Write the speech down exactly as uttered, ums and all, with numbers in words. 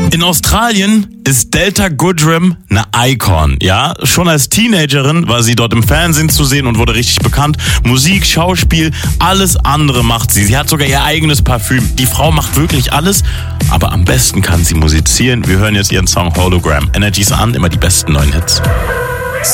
In Australien ist Delta Goodrem eine Icon, ja. Schon als Teenagerin war sie dort im Fernsehen zu sehen und wurde richtig bekannt. Musik, Schauspiel, alles andere macht sie. Sie hat sogar ihr eigenes Parfüm. Die Frau macht wirklich alles, aber am besten kann sie musizieren. Wir hören jetzt ihren Song Hologram. Energies an, immer die besten neuen Hits.